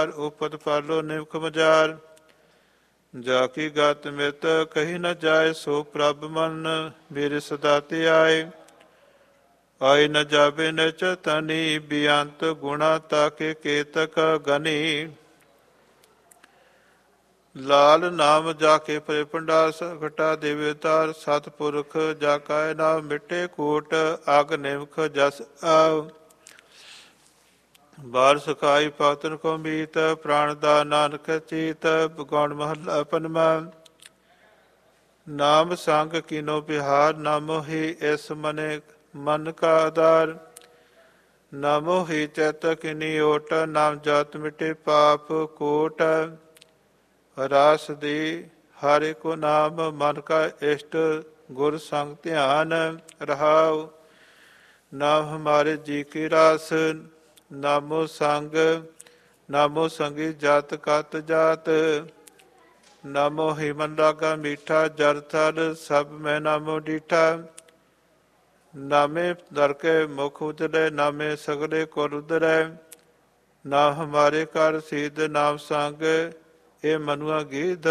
ਉਪਤ ਪਾਲੋ ਨਿਮਖ ਮਜਾਰ। ਜਾ ਕੀ ਗਤ ਮਿਤ ਕਹੀ ਨ ਜਾਏ, ਸੋ ਪ੍ਰਭ ਮਨ ਮੇਰੇ ਸਦਾ ਤੇ ਆਏ। ਆਏ ਨ ਜਾਵੇ ਨਿਚ ਤਨੀ, ਬੇਅੰਤ ਗੁਣਾ ਤਾਕੇ ਕੇਤਕ ਗਨੀ। ਲਾਲ ਨਾਮ ਜਾ ਕੇ ਪਰੇ ਭੰਡਾਰ, ਘਟਾ ਦੇਵੇ ਤਾਰ। ਸਤਿਪੁਰਖ ਜਾ ਕਾਇ ਨਾਮ ਮਿਟੇ ਕੋਟ, ਅਗ ਨਿਮਖ ਜਸ ਆਵ। ਬਾਰ ਸਖਾਈ ਪਾਤਨ ਕੋ ਮੀਤ, ਪ੍ਰਾਣ ਦਾ ਨਾਨਕ ਚੀਤ। ਗੌਣ ਮਹੱਲਾ ਪੰਜਵਾਂ। ਨਾਮ ਸੰਗ ਕੀਨੋ ਬਿਹਾਰ, ਨਾਮੋ ਹੀ ਇਸ ਮਨੇ ਮਨ ਕਾ ਆਧਾਰ। ਨਾਮੋ ਹੀ ਚੈਤ ਕਿਨੀ ਓਟ, ਨਾਮ ਜਾਤ ਮਿਟੇ ਪਾਪ ਕੋਟ। ਰਾਸ ਦੀ ਹਰਿ ਕੋ ਨਾਮ, ਮਨ ਕਾ ਇਸ਼ਟ ਗੁਰ ਸੰਗ ਧਿਆਨ। ਰਹਾਉ ਨਾਮ ਹਮਾਰੇ ਜੀ ਕੀ ਰਾਸ, ਨਾਮੋ ਸੰਗ ਨਾਮੋ ਸੰਗੀ ਜਾਤ ਕਤ ਜਾਤ। ਨਾਮੋ ਹੀ ਮਨ ਲਾਗਾ ਮੀਠਾ, ਜਰ ਥਲ ਸਭ ਮੈਂ ਨਾਮੋ ਡੀਠਾ। ਨਾਮੇ ਦਰ ਕੇ ਮੁਖ ਉਜਲੇ, ਨਾਮੇ ਸਗਲੇ ਕੁਲ ਉਦਰੈ। ਨਾਮ ਹਮਾਰੇ ਘਰ ਸੀਧ, ਨਾਮ ਸੰਗ ਇਹ ਮਨੁਆ ਗੀਧ।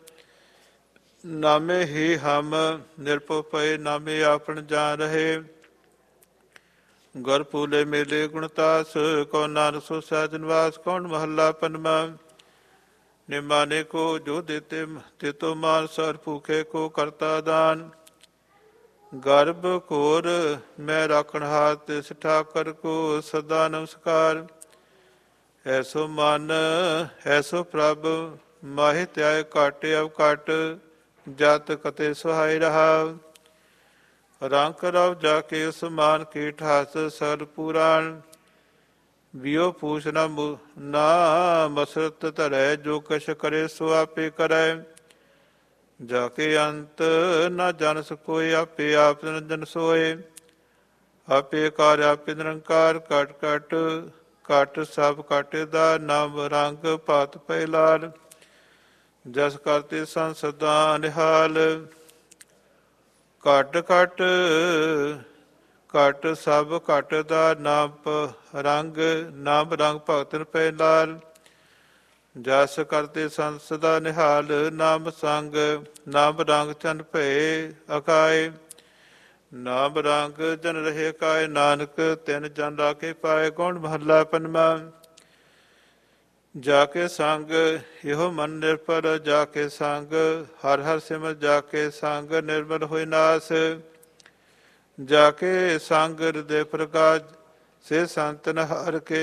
ਨਾਮੇ ਹੀ ਹਮ ਨਿਰਭਉ ਪਏ, ਨਾਮੇ ਆਪਨ ਜਾਨ ਰਹੇ। ਗੁਰ ਪੂਲੇ ਮੇਲੇ ਗੁਣਤਾਸ, ਕੋ ਨਾਨਕ ਸੋ ਸਹਿਜ ਨਿਵਾਸ। ਕੌਣ ਮਹੱਲਾ ਪੰਜਵਾਂ। ਨਿਮਾਨੇ ਕੋ ਜੋ ਦੇਤੇ ਤੇਤੋ ਮਾਨ, ਸਰ ਭੂਖੇ ਕੋ ਕਰਤਾ ਦਾਨ। ਗਰਭ ਘੋਰ ਮੈਂ ਰਾਖਣ ਹਾਰ, ਤਿਸ ਠਾਕਰ ਕੋ ਸਦਾ ਨਮਸਕਾਰ। ਐਸੋ ਮਨ ਐਸੋ ਪ੍ਰਭ, ਮਾਹਿ ਧਿਆਏ ਘਟ ਅਵ ਘਟ। ਜਤ ਕਤੇ ਸੁਹਾਈ ਰਹਾ, ਰੰਕ ਰਵ ਜਾ ਕੇ ਸਮਾਨ। ਕੀਟ ਹਸ ਸਗਲ ਪੁਰਾਣ, ਬਿਓ ਪੂਛ ਨਾ ਮਸਰਤ ਧਰੈ। ਜੋ ਕਛ ਕਰੇ ਸੋ ਆਪੇ ਕਰੈ, ਜਾ ਕੇ ਅੰਤ ਨਾ ਜਨਸ ਕੋਇ। ਆਪੇ ਆਪ ਨਿਰੰਜਨ ਸੋਏ, ਆਪੇ ਕਾਰ ਆਪੇ ਨਿਰੰਕਾਰ। ਘਟ ਘਟ ਘਟ ਸਭ ਘਟ ਦਾ, ਨਾਮ ਰੰਗ ਭਾਤ ਪੈ ਲਾਲ। ਜਸ ਕਰਤੇ ਸੰਤ ਸਦਾ ਨਿਹਾਲ, ਘਟ ਘਟ ਘਟ ਸਭ ਘਟ ਦਾ। ਨਾਮ ਰੰਗ ਭਗਤਨ ਪੈ ਲਾਲ। ਜਸ ਕਰਤੇ ਸੰਤ ਸਦਾ ਨਿਹਾਲ, ਨਾਮ ਸੰਗ ਨਾਮ ਰੰਗ ਚੰਨ ਭਏ ਅਕਾਏ। ਨਾਮ ਰੰਗ ਜਨ ਰਹੇ ਕਾਇ, ਨਾਨਕ ਤਿਨ ਜਨ ਰਾਖੇ ਪਾਏ। ਕੌਣ ਮਹੱਲਾ ਪੰਜਵਾਂ। ਜਾ ਕੇ ਸੰਗ ਇਹੋ ਮਨ ਨਿਰਭਰ, ਜਾ ਕੇ ਸੰਗ ਹਰ ਹਰ ਸਿਮਰ। ਜਾ ਕੇ ਸੰਗ ਨਿਰਮਲ ਹੋਇ ਨਾਸ, ਜਾ ਕੇ ਸੰਗ ਹਿਰਦੇ ਪ੍ਰਕਾਸ਼। ਸੇ ਸੰਤ ਨ ਹਰ ਕੇ